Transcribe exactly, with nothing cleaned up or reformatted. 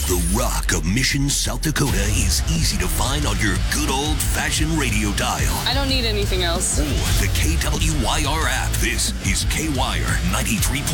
The Rock of Mission, South Dakota is easy to find on your good old-fashioned radio dial. I don't need anything else. Or the K W Y R app. This is K-Wire ninety-three point